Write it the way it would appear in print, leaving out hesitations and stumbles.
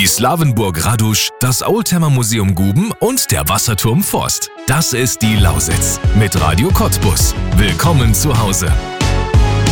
Slawenburg Radusch, das Oldtimer Museum Guben und der Wasserturm Forst. Das ist die Lausitz mit Radio Cottbus. Willkommen zu Hause.